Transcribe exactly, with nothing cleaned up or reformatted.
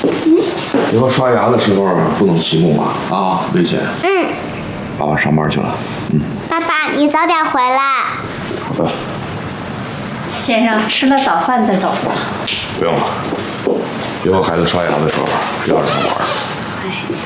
以后刷牙的时候不能骑木马啊，危险。 嗯。 爸爸上班去了。嗯。 爸爸，你早点回来。 好的。 先生，吃了早饭再走吧。 不用了。以后孩子刷牙的时候要让他玩。 哎。